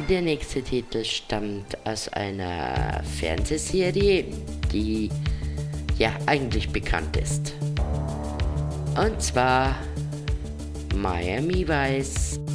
Der nächste Titel stammt aus einer Fernsehserie, die ja eigentlich bekannt ist. Und zwar Miami Vice.